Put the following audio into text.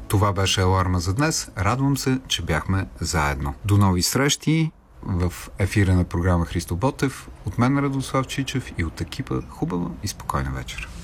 Това беше аларма за днес. Радвам се, че бяхме заедно. До нови срещи в ефира на програма Христо Ботев. От мен Радослав Чичев и от екипа хубава и спокойна вечер.